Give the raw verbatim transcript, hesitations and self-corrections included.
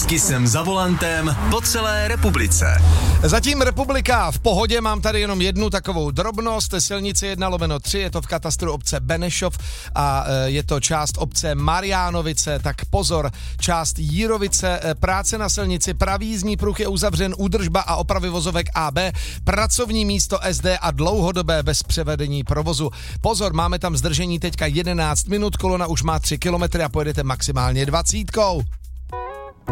Vždycky jsem za volantem po celé republice. Zatím republika v pohodě, mám tady jenom jednu takovou drobnost. Silnice jedna lomeno tři, je to v katastru obce Benešov a je to část obce Mariánovice, tak pozor, část Jírovice, práce na silnici, pravý jízdní pruh je uzavřen, údržba a opravy vozovek A B, pracovní místo S D a dlouhodobé bez převedení provozu. Pozor, máme tam zdržení teďka jedenáct minut, kolona už má tři kilometry a pojedete maximálně dvacítkou.